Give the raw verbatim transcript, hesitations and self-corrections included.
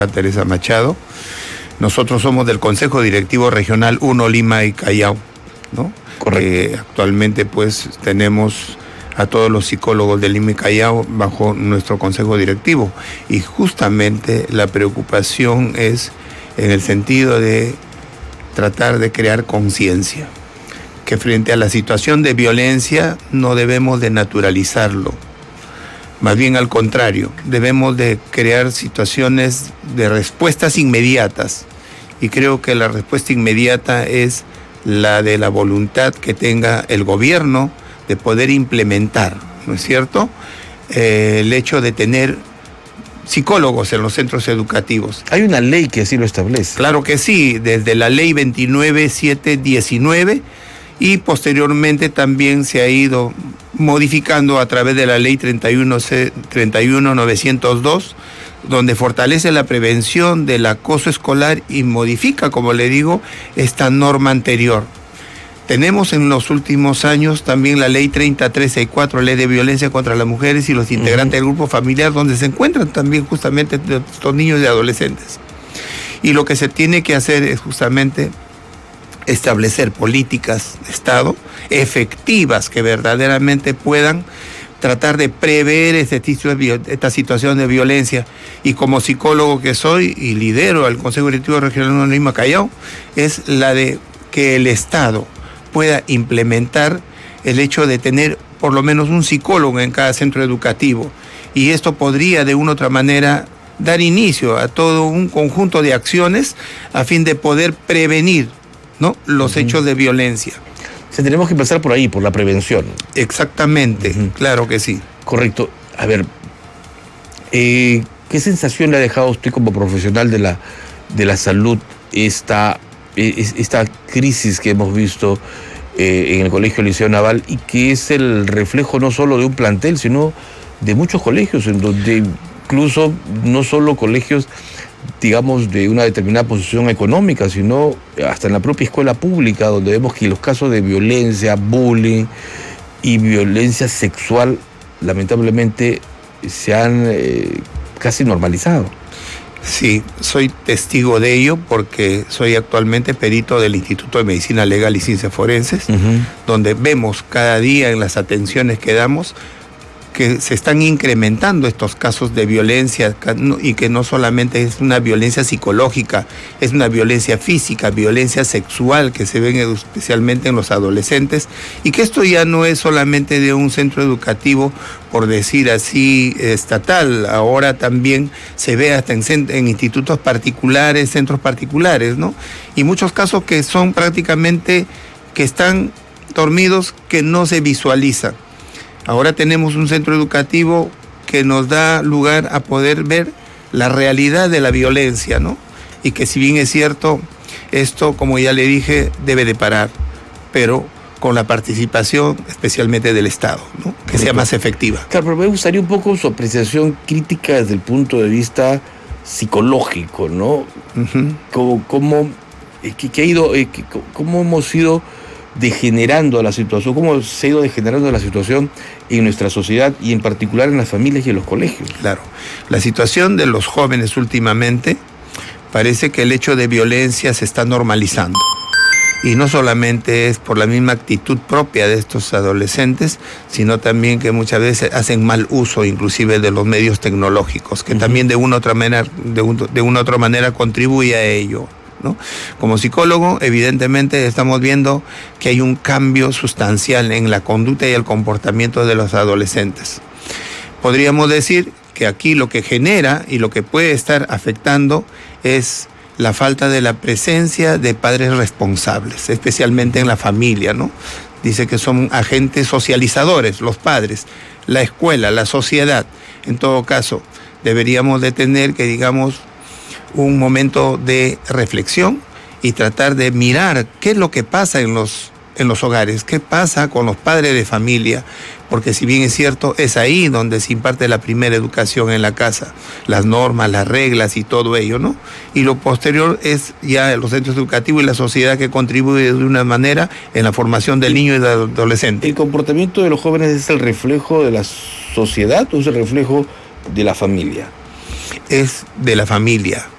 Teresa Machado. Nosotros somos del Consejo Directivo Regional uno Lima y Callao, ¿no? Correcto. Eh, actualmente pues tenemos a todos los psicólogos de Lima y Callao bajo nuestro consejo directivo, y justamente la preocupación es en el sentido de tratar de crear conciencia, que frente a la situación de violencia no debemos de naturalizarlo. Más bien al contrario, debemos de crear situaciones de respuestas inmediatas. Y creo que la respuesta inmediata es la de la voluntad que tenga el gobierno de poder implementar, ¿no es cierto?, eh, el hecho de tener psicólogos en los centros educativos. Hay una ley que así lo establece. Claro que sí, desde la ley veintinueve mil setecientos diecinueve, y posteriormente también se ha ido modificando a través de la ley treinta y uno mil novecientos dos, donde fortalece la prevención del acoso escolar y modifica, como le digo, esta norma anterior. Tenemos en los últimos años también la ley treinta mil trescientos sesenta y cuatro, ley de violencia contra las mujeres y los integrantes uh-huh. del grupo familiar, donde se encuentran también justamente estos niños y adolescentes. Y lo que se tiene que hacer es justamente establecer políticas de Estado efectivas que verdaderamente puedan tratar de prever este tipo de, esta situación de violencia. Y como psicólogo que soy y lidero al Consejo Directivo Regional uno Lima Callao, es la de que el Estado pueda implementar el hecho de tener por lo menos un psicólogo en cada centro educativo, y esto podría de una u otra manera dar inicio a todo un conjunto de acciones a fin de poder prevenir, ¿no?, los uh-huh. hechos de violencia. O sea, tenemos que empezar por ahí, por la prevención. Exactamente, uh-huh. claro que sí. Correcto. A ver, eh, ¿qué sensación le ha dejado a usted como profesional de la, de la salud esta, esta crisis que hemos visto eh, en el Colegio Liceo Naval, y que es el reflejo no solo de un plantel, sino de muchos colegios, en donde incluso no solo colegios, digamos, de una determinada posición económica, sino hasta en la propia escuela pública, donde vemos que los casos de violencia, bullying y violencia sexual, lamentablemente, se han eh, casi normalizado? Sí, soy testigo de ello porque soy actualmente perito del Instituto de Medicina Legal y Ciencias Forenses, uh-huh. donde vemos cada día en las atenciones que damos que se están incrementando estos casos de violencia, y que no solamente es una violencia psicológica, es una violencia física, violencia sexual que se ven especialmente en los adolescentes, y que esto ya no es solamente de un centro educativo, por decir así, estatal. Ahora también se ve hasta en, en institutos particulares, centros particulares, ¿no? Y muchos casos que son prácticamente, que están dormidos, que no se visualizan. Ahora tenemos un centro educativo que nos da lugar a poder ver la realidad de la violencia, ¿no? Y que si bien es cierto, esto, como ya le dije, debe de parar, pero con la participación especialmente del Estado, ¿no?, que sea más efectiva. Claro, pero me gustaría un poco su apreciación crítica desde el punto de vista psicológico, ¿no? Uh-huh. ¿Cómo, cómo, que, que ha ido, eh, que, cómo hemos ido degenerando la situación, cómo se ha ido degenerando la situación en nuestra sociedad, y en particular en las familias y en los colegios? Claro, la situación de los jóvenes últimamente parece que el hecho de violencia se está normalizando, y no solamente es por la misma actitud propia de estos adolescentes, sino también que muchas veces hacen mal uso inclusive de los medios tecnológicos, que uh-huh. también de una u otra manera, de, un, de una u otra manera contribuye a ello, ¿no? Como psicólogo, evidentemente estamos viendo que hay un cambio sustancial en la conducta y el comportamiento de los adolescentes. Podríamos decir que aquí lo que genera y lo que puede estar afectando es la falta de la presencia de padres responsables, especialmente en la familia, ¿no? Dice que son agentes socializadores, los padres, la escuela, la sociedad. En todo caso, deberíamos de tener que, digamos, un momento de reflexión y tratar de mirar qué es lo que pasa en los, en los hogares, qué pasa con los padres de familia, porque si bien es cierto, es ahí donde se imparte la primera educación en la casa, las normas, las reglas y todo ello, ¿no? Y lo posterior es ya los centros educativos y la sociedad que contribuye de una manera en la formación del niño y del adolescente. ¿El comportamiento de los jóvenes es el reflejo de la sociedad o es el reflejo de la familia? Es de la familia.